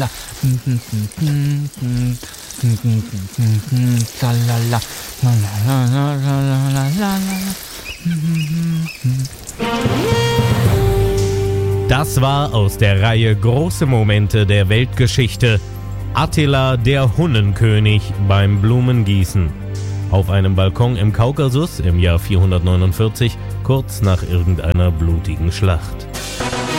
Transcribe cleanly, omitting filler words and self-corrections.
Das war aus der Reihe Große Momente der Weltgeschichte Attila der Hunnenkönig beim Blumengießen. Auf einem Balkon im Kaukasus im Jahr 449, kurz nach irgendeiner blutigen Schlacht.